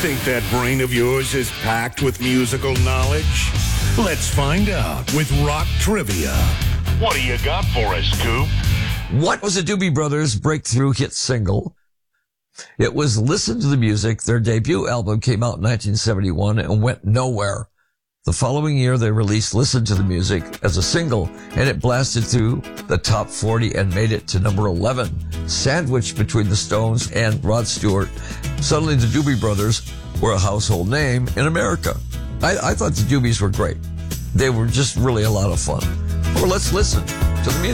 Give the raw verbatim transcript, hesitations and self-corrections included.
Think that brain of yours is packed with musical knowledge? Let's find out with Rock Trivia. What do you got for us, Coop? What was the Doobie Brothers' breakthrough hit single? It was Listen to the Music. Their debut album came out in nineteen seventy-one and went nowhere. The following year, they released Listen to the Music as a single, and it blasted through the top forty and made it to number eleven. Sandwiched between the Stones and Rod Stewart, suddenly the Doobie Brothers were a household name in America. I, I thought the Doobies were great. They were just really a lot of fun. Well, let's listen to the music.